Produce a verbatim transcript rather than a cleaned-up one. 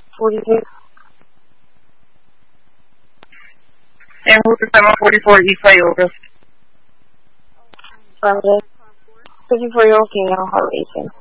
forty-six. And who's the seven forty-four East Iota? Sunday. fifty-four-year-old female, heart racing.